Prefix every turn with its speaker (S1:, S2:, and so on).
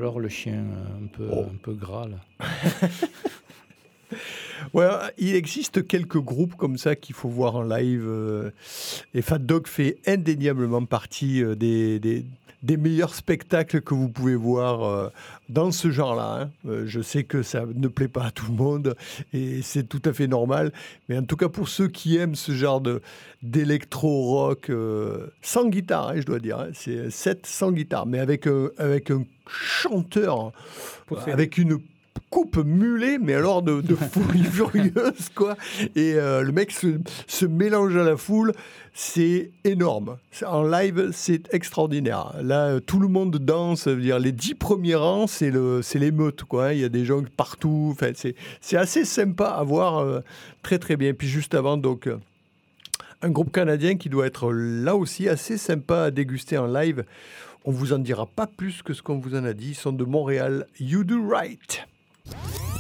S1: Alors le chien un peu gras là.
S2: Ouais, il existe quelques groupes comme ça qu'il faut voir en live. Et Fat Dog fait indéniablement partie des meilleurs spectacles que vous pouvez voir dans ce genre-là. Je sais que ça ne plaît pas à tout le monde et c'est tout à fait normal. Mais en tout cas, pour ceux qui aiment ce genre d'électro-rock sans guitare, je dois dire, c'est un set sans guitare, mais avec un chanteur, avec une coupe mulet, mais alors de folie furieuse, quoi. Et le mec se mélange à la foule, c'est énorme. En live, c'est extraordinaire. Là, tout le monde danse, ça veut dire les 10 premiers rangs, c'est l'émeute, quoi. Il y a des gens partout. Enfin, c'est assez sympa à voir, très très bien. Puis juste avant, donc, un groupe canadien qui doit être là aussi assez sympa à déguster en live. On vous en dira pas plus que ce qu'on vous en a dit. Ils sont de Montréal. You Do Right.